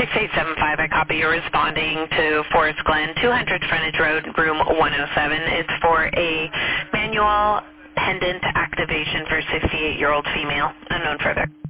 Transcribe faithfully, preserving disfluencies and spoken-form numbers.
six eight seven five, I copy you're responding to Forest Glen, two hundred Frontage Road, room one oh seven. It's for a manual pendant activation for a sixty-eight-year-old female, unknown further.